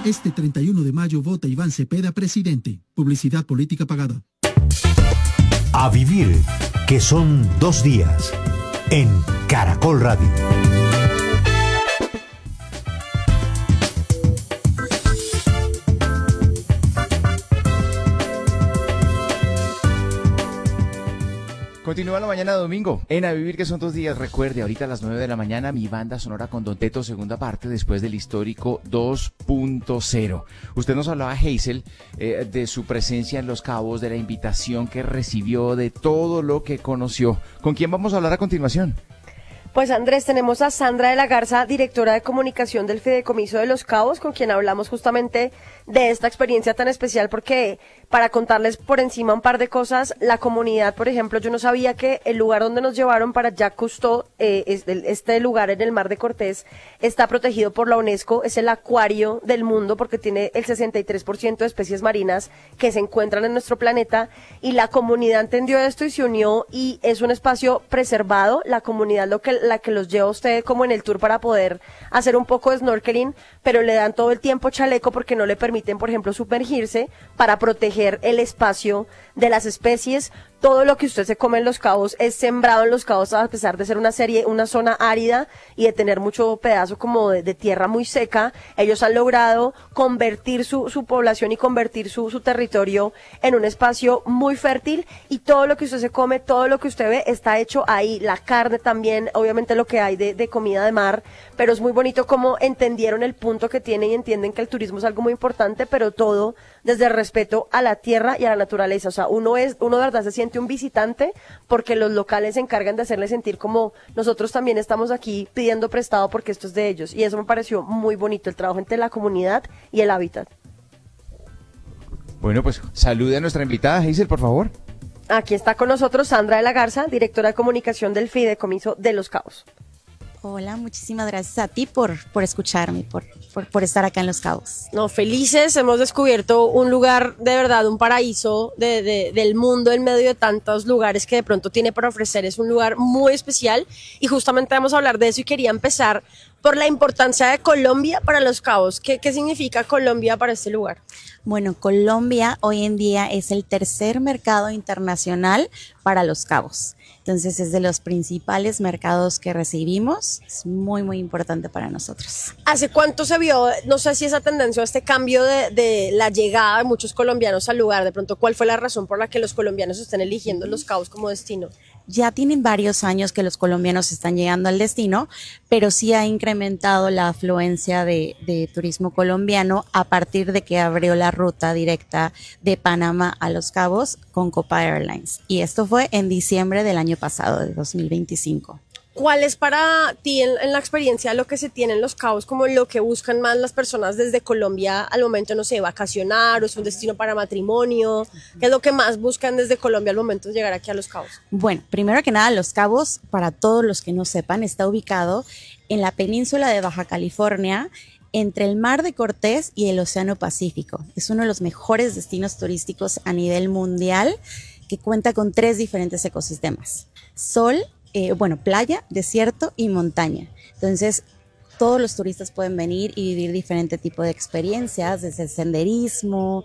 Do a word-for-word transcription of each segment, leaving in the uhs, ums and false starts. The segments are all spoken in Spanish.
Este treinta y uno de mayo vota Iván Cepeda presidente. Publicidad política pagada. A vivir, que son dos días, en Caracol Radio. Continúa la mañana de domingo en A Vivir, que son dos días. Recuerde, ahorita a las nueve de la mañana, mi banda sonora con Don Teto, segunda parte, después del histórico dos punto cero. Usted nos hablaba, Hazel, eh, de su presencia en Los Cabos, de la invitación que recibió, de todo lo que conoció. ¿Con quién vamos a hablar a continuación? Pues Andrés, tenemos a Sandra de la Garza, directora de comunicación del Fideicomiso de Los Cabos, con quien hablamos justamente de esta experiencia tan especial, porque para contarles por encima un par de cosas, la comunidad, por ejemplo, yo no sabía que el lugar donde nos llevaron para Jacques Cousteau, eh, este lugar en el Mar de Cortés, está protegido por la UNESCO, es el acuario del mundo porque tiene el sesenta y tres por ciento de especies marinas que se encuentran en nuestro planeta, y la comunidad entendió esto y se unió, y es un espacio preservado. La comunidad lo que la que los lleva a usted como en el tour para poder hacer un poco de snorkeling, pero le dan todo el tiempo chaleco porque no le permiten, por ejemplo, sumergirse, para proteger el espacio de las especies. Todo lo que usted se come en Los Cabos es sembrado en Los Cabos, a pesar de ser una serie, una zona árida y de tener mucho pedazo como de, de tierra muy seca. Ellos han logrado convertir su, su población y convertir su, su territorio en un espacio muy fértil, y todo lo que usted se come, todo lo que usted ve está hecho ahí. La carne también, obviamente lo que hay de, de comida de mar, pero es muy bonito cómo entendieron el punto que tiene y entienden que el turismo es algo muy importante, pero todo desde el respeto a la tierra y a la naturaleza. O sea, uno es, uno de verdad se siente un visitante porque los locales se encargan de hacerle sentir como nosotros también estamos aquí pidiendo prestado porque esto es de ellos, y eso me pareció muy bonito, el trabajo entre la comunidad y el hábitat. Bueno, pues salude a nuestra invitada, Hazel, por favor. Aquí está con nosotros Sandra de la Garza, directora de comunicación del Fideicomiso de Los Cabos. Hola, muchísimas gracias a ti por, por escucharme, por, por, por estar acá en Los Cabos. No, felices, hemos descubierto un lugar de verdad, un paraíso de, de, del mundo en medio de tantos lugares que de pronto tiene para ofrecer. Es un lugar muy especial y justamente vamos a hablar de eso, y quería empezar por la importancia de Colombia para Los Cabos. ¿Qué, qué significa Colombia para este lugar? Bueno, Colombia hoy en día es el tercer mercado internacional para Los Cabos. Entonces es de los principales mercados que recibimos, es muy muy importante para nosotros. ¿Hace cuánto se vio, no sé si esa tendencia o este cambio de, de la llegada de muchos colombianos al lugar? De pronto, ¿cuál fue la razón por la que los colombianos están eligiendo Los Cabos como destino? Ya tienen varios años que los colombianos están llegando al destino, pero sí ha incrementado la afluencia de, de turismo colombiano a partir de que abrió la ruta directa de Panamá a Los Cabos con Copa Airlines. Y esto fue en diciembre del año pasado, de dos mil veinticinco. ¿Cuál es para ti en, en la experiencia lo que se tiene en Los Cabos, como lo que buscan más las personas desde Colombia al momento, no sé, vacacionar, o es un destino para matrimonio? ¿Qué es lo que más buscan desde Colombia al momento de llegar aquí a Los Cabos? Bueno, primero que nada, Los Cabos, para todos los que no sepan, está ubicado en la península de Baja California, entre el Mar de Cortés y el Océano Pacífico. Es uno de los mejores destinos turísticos a nivel mundial, que cuenta con tres diferentes ecosistemas: sol, Eh, bueno, playa, desierto y montaña. Entonces, todos los turistas pueden venir y vivir diferente tipo de experiencias, desde senderismo,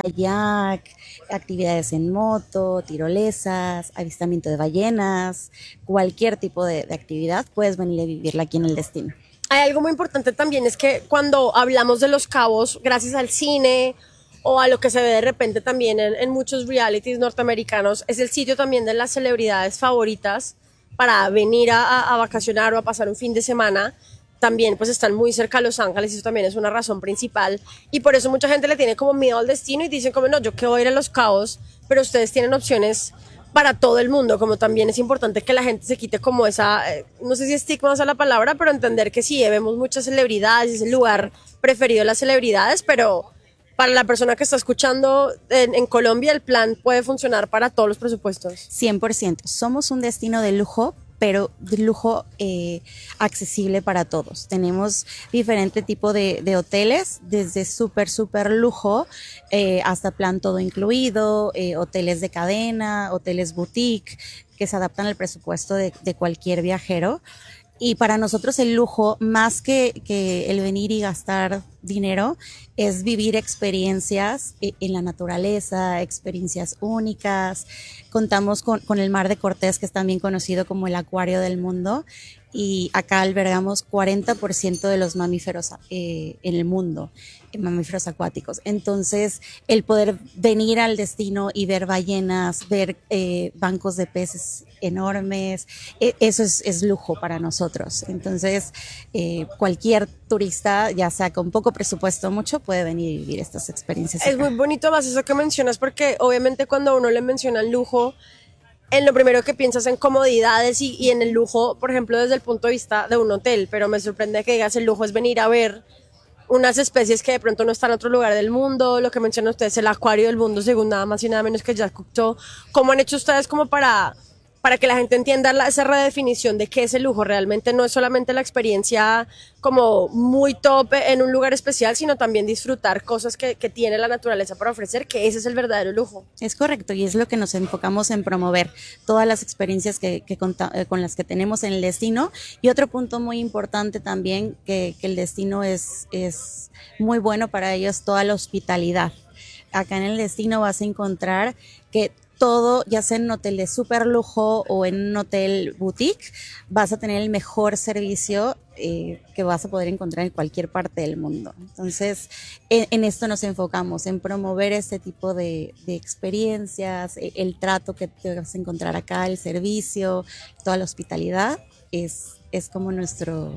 kayak, actividades en moto, tirolesas, avistamiento de ballenas, cualquier tipo de, de actividad puedes venir a vivirla aquí en el destino. Hay algo muy importante también, es que cuando hablamos de Los Cabos, gracias al cine o a lo que se ve de repente también en, en muchos realities norteamericanos, es el sitio también de las celebridades favoritas para venir a, a, a vacacionar o a pasar un fin de semana. También pues están muy cerca a Los Ángeles, y eso también es una razón principal, y por eso mucha gente le tiene como miedo al destino y dicen como no, yo quiero ir a Los Cabos, pero ustedes tienen opciones para todo el mundo. Como también es importante que la gente se quite como esa, eh, no sé si estigma es la palabra, pero entender que sí, vemos muchas celebridades, es el lugar preferido de las celebridades, pero para la persona que está escuchando en, en Colombia, el plan puede funcionar para todos los presupuestos. cien por ciento. Somos un destino de lujo, pero de lujo eh, accesible para todos. Tenemos diferente tipo de, de hoteles, desde súper, súper lujo eh, hasta plan todo incluido, eh, hoteles de cadena, hoteles boutique, que se adaptan al presupuesto de, de cualquier viajero. Y para nosotros el lujo, más que, que el venir y gastar dinero, es vivir experiencias en la naturaleza, experiencias únicas. Contamos con, con el Mar de Cortés, que es también conocido como el acuario del mundo, y acá albergamos cuarenta por ciento de los mamíferos eh, en el mundo, mamíferos acuáticos. Entonces, el poder venir al destino y ver ballenas, ver eh, bancos de peces enormes, eh, eso es, es lujo para nosotros. Entonces, eh, cualquier turista, ya sea con poco presupuesto o mucho, puede venir y vivir estas experiencias. Es acá. muy bonito más eso que mencionas, porque obviamente cuando a uno le mencionan lujo, en lo primero que piensas en comodidades y, y en el lujo, por ejemplo, desde el punto de vista de un hotel, pero me sorprende que digas el lujo es venir a ver unas especies que de pronto no están en otro lugar del mundo, lo que mencionan ustedes, el acuario del mundo, según nada más y nada menos que Jacques Cousteau. ¿Cómo han hecho ustedes como para, para que la gente entienda la, esa redefinición de qué es el lujo? Realmente no es solamente la experiencia como muy top en un lugar especial, sino también disfrutar cosas que, que tiene la naturaleza para ofrecer, que ese es el verdadero lujo. Es correcto, y es lo que nos enfocamos en promover, todas las experiencias que, que conta, eh, con las que tenemos en el destino. Y otro punto muy importante también, que, que el destino es, es muy bueno para ellos, toda la hospitalidad. Acá en el destino vas a encontrar que todo, ya sea en un hotel de súper lujo o en un hotel boutique, vas a tener el mejor servicio eh, que vas a poder encontrar en cualquier parte del mundo. Entonces, en, en esto nos enfocamos, en promover este tipo de, de experiencias, el, el trato que te vas a encontrar acá, el servicio, toda la hospitalidad, es, es como nuestro,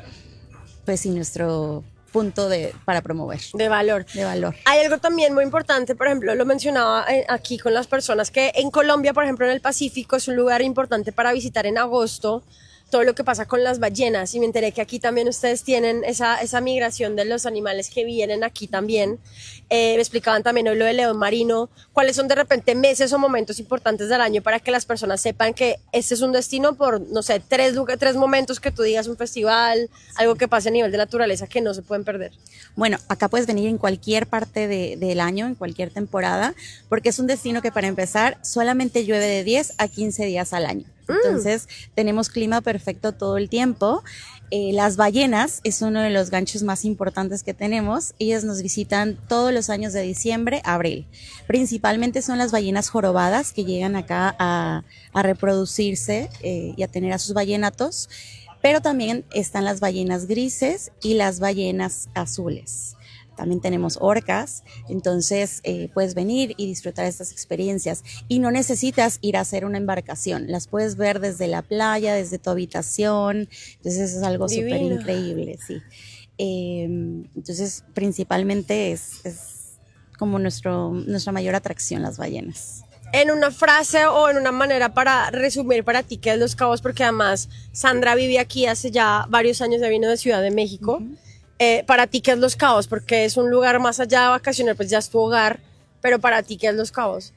pues sí, nuestro punto de, para promover. De valor. De valor. Hay algo también muy importante, por ejemplo, lo mencionaba eh, aquí con las personas, que en Colombia, por ejemplo, en el Pacífico, es un lugar importante para visitar en agosto, todo lo que pasa con las ballenas, y me enteré que aquí también ustedes tienen esa, esa migración de los animales que vienen aquí también. Eh, me explicaban también hoy lo del león marino. ¿Cuáles son de repente meses o momentos importantes del año para que las personas sepan que este es un destino por, no sé, tres, tres momentos que tú digas, un festival, algo que pase a nivel de naturaleza que no se pueden perder? Bueno, acá puedes venir en cualquier parte de, del año, en cualquier temporada, porque es un destino que, para empezar, solamente llueve de diez a quince días al año. Entonces, mm. tenemos clima perfecto todo el tiempo. Eh, las ballenas es uno de los ganchos más importantes que tenemos. Ellas nos visitan todos los años de diciembre a abril. Principalmente son las ballenas jorobadas que llegan acá a, a reproducirse eh, y a tener a sus ballenatos. Pero también están las ballenas grises y las ballenas azules. También tenemos orcas, entonces eh, puedes venir y disfrutar de estas experiencias. Y no necesitas ir a hacer una embarcación, las puedes ver desde la playa, desde tu habitación, entonces eso es algo súper increíble, sí. Eh, entonces, principalmente es, es como nuestro, nuestra mayor atracción, las ballenas. En una frase o en una manera para resumir para ti qué es Los Cabos, porque además Sandra vive aquí hace ya varios años, ya vino de Ciudad de México. Uh-huh. Eh, para ti, ¿qué es Los Cabos? Porque es un lugar más allá de vacacionar, pues ya es tu hogar, pero para ti, ¿qué es Los Cabos?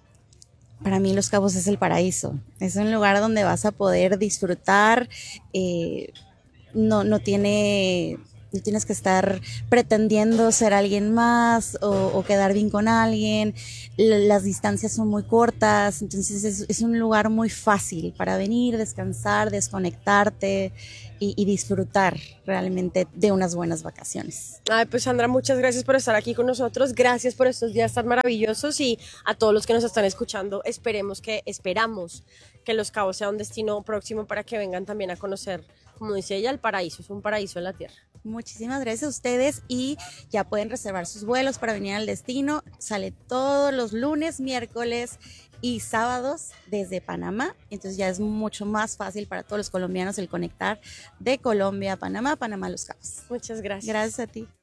Para mí Los Cabos es el paraíso, es un lugar donde vas a poder disfrutar, eh, no, no tiene... No tienes que estar pretendiendo ser alguien más o, o quedar bien con alguien. L- las distancias son muy cortas, entonces es, es un lugar muy fácil para venir, descansar, desconectarte y, y disfrutar realmente de unas buenas vacaciones. Ay, pues Sandra, muchas gracias por estar aquí con nosotros, gracias por estos días tan maravillosos, y a todos los que nos están escuchando, esperemos que, esperamos que Los Cabos sea un destino próximo para que vengan también a conocer, como dice ella, el paraíso, es un paraíso en la tierra. Muchísimas gracias a ustedes, y ya pueden reservar sus vuelos para venir al destino. Sale todos los lunes, miércoles y sábados desde Panamá, entonces ya es mucho más fácil para todos los colombianos el conectar de Colombia a Panamá, Panamá a Los Cabos. Muchas gracias. Gracias a ti.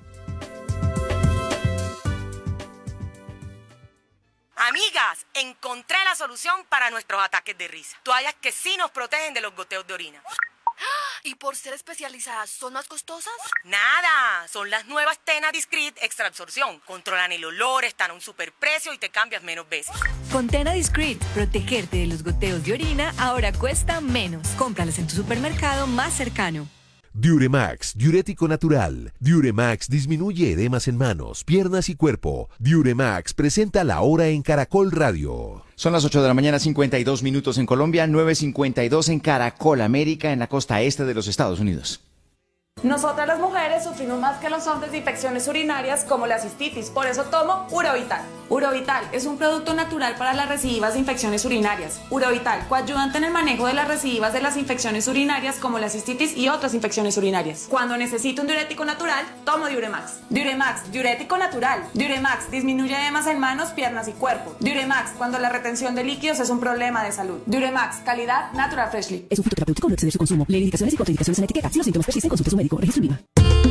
Amigas, encontré la solución para nuestros ataques de risa. Toallas que sí nos protegen de los goteos de orina. ¿Y por ser especializadas son más costosas? Nada, son las nuevas Tena Discreet Extra Absorción. Controlan el olor, están a un superprecio y te cambias menos veces. Con Tena Discreet, protegerte de los goteos de orina ahora cuesta menos. Cómpralas en tu supermercado más cercano. Diuremax, diurético natural. Diuremax disminuye edemas en manos, piernas y cuerpo. Diuremax presenta La Hora en Caracol Radio. Son las ocho de la mañana, cincuenta y dos minutos en Colombia, nueve cincuenta y dos en Caracol América, en la costa este de los Estados Unidos. Nosotras las mujeres sufrimos más que los hombres de infecciones urinarias como la cistitis, por eso tomo Urovital. Urovital es un producto natural para las recidivas de infecciones urinarias. Urovital, coayudante en el manejo de las recidivas de las infecciones urinarias como la cistitis y otras infecciones urinarias. Cuando necesito un diurético natural, tomo Diuremax. Diuremax, diurético natural. Diuremax disminuye edemas en manos, piernas y cuerpo. Diuremax, cuando la retención de líquidos es un problema de salud. Diuremax, calidad Natural Freshly. Es un fitoterapéutico, no exceder su consumo. Lee indicaciones y contraindicaciones en la etiqueta. Si los síntomas persisten, consulte a su médico. Registro INVIMA.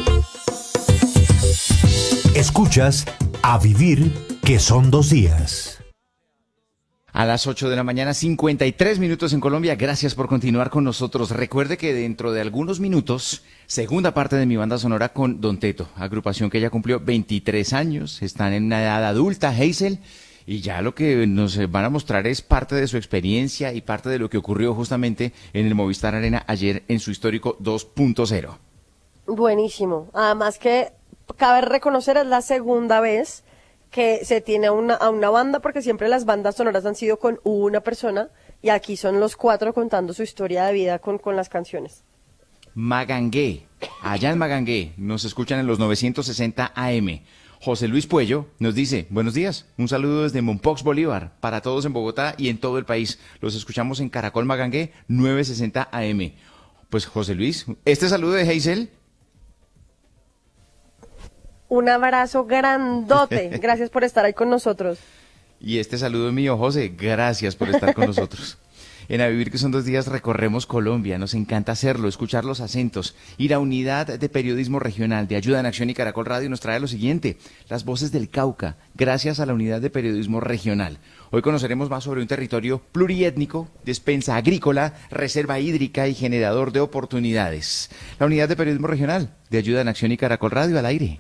Escuchas A Vivir, que son dos días. A las ocho de la mañana, cincuenta y tres minutos en Colombia. Gracias por continuar con nosotros. Recuerde que dentro de algunos minutos, segunda parte de mi banda sonora con Don Teto, agrupación que ya cumplió veintitrés años, están en una edad adulta, Hazel, y ya lo que nos van a mostrar es parte de su experiencia y parte de lo que ocurrió justamente en el Movistar Arena ayer en su histórico dos punto cero. Buenísimo. Además que cabe reconocer, es la segunda vez que se tiene a una, a una banda, porque siempre las bandas sonoras han sido con una persona, y aquí son los cuatro contando su historia de vida con, con las canciones. Magangué, allá en Magangué, nos escuchan en los novecientos sesenta A M. José Luis Puello nos dice, buenos días, un saludo desde Mompox, Bolívar, para todos en Bogotá y en todo el país. Los escuchamos en Caracol Magangué, novecientos sesenta A M. Pues José Luis, este saludo de Hazel. Un abrazo grandote. Gracias por estar ahí con nosotros. Y este saludo mío, José. Gracias por estar con nosotros. En A Vivir, que son dos días, recorremos Colombia. Nos encanta hacerlo, escuchar los acentos. Y la unidad de periodismo regional de Ayuda en Acción y Caracol Radio nos trae lo siguiente: las voces del Cauca, gracias a la unidad de periodismo regional. Hoy conoceremos más sobre un territorio pluriétnico, despensa agrícola, reserva hídrica y generador de oportunidades. La unidad de periodismo regional de Ayuda en Acción y Caracol Radio al aire.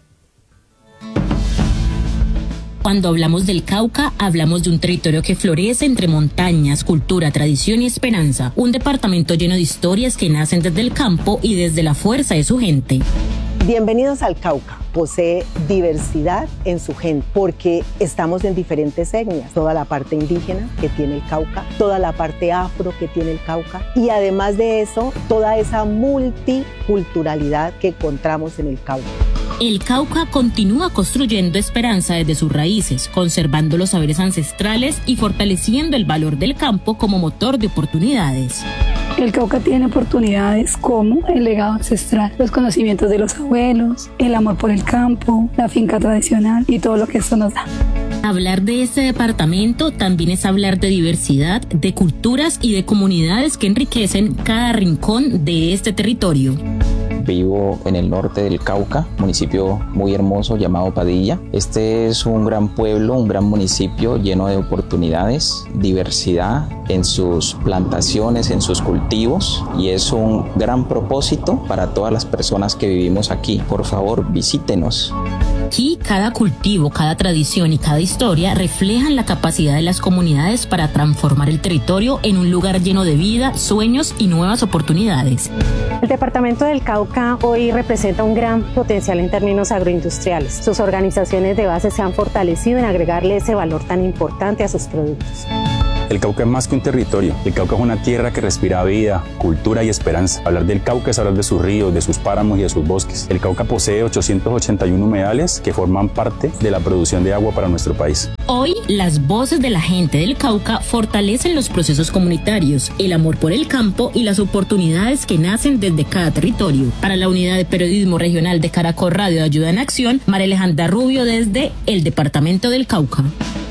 Cuando hablamos del Cauca, hablamos de un territorio que florece entre montañas, cultura, tradición y esperanza. Un departamento lleno de historias que nacen desde el campo y desde la fuerza de su gente. Bienvenidos al Cauca. Posee diversidad en su gente, porque estamos en diferentes etnias. Toda la parte indígena que tiene el Cauca, toda la parte afro que tiene el Cauca, y además de eso, toda esa multiculturalidad que encontramos en el Cauca. El Cauca continúa construyendo esperanza desde sus raíces, conservando los saberes ancestrales y fortaleciendo el valor del campo como motor de oportunidades. El Cauca tiene oportunidades como el legado ancestral, los conocimientos de los abuelos, el amor por el campo, la finca tradicional y todo lo que esto nos da. Hablar de este departamento también es hablar de diversidad, de culturas y de comunidades que enriquecen cada rincón de este territorio. Vivo en el norte del Cauca, municipio muy hermoso llamado Padilla. Este es un gran pueblo, un gran municipio lleno de oportunidades, diversidad en sus plantaciones, en sus cultivos, y es un gran propósito para todas las personas que vivimos aquí. Por favor, visítenos. Aquí cada cultivo, cada tradición y cada historia reflejan la capacidad de las comunidades para transformar el territorio en un lugar lleno de vida, sueños y nuevas oportunidades. El departamento del Cauca hoy representa un gran potencial en términos agroindustriales. Sus organizaciones de base se han fortalecido en agregarle ese valor tan importante a sus productos. El Cauca es más que un territorio. El Cauca es una tierra que respira vida, cultura y esperanza. Hablar del Cauca es hablar de sus ríos, de sus páramos y de sus bosques. El Cauca posee ochocientos ochenta y uno humedales que forman parte de la producción de agua para nuestro país. Hoy, las voces de la gente del Cauca fortalecen los procesos comunitarios, el amor por el campo y las oportunidades que nacen desde cada territorio. Para la Unidad de Periodismo Regional de Caracol Radio de Ayuda en Acción, María Alejandra Rubio desde el Departamento del Cauca.